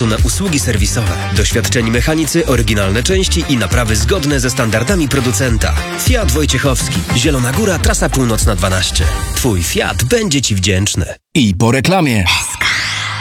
na usługi serwisowe. Doświadczeni mechanicy, oryginalne części i naprawy zgodne ze standardami producenta. Fiat Wojciechowski. Zielona Góra, trasa północna 12. Twój Fiat będzie Ci wdzięczny. I po reklamie.